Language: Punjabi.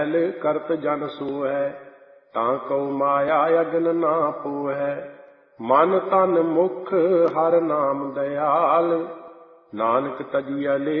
ਕਰਤ ਜਨ ਸੋਹੈ, ਤਾਂ ਕਉ ਮਾਇਆ ਅਗਨ ਨਾ ਪੋਹੈ। ਮਨ ਤਨ ਮੁਖ ਹਰ ਨਾਮ ਦਇਆਲ, ਨਾਨਕ ਤਜੀਆ ਲੈ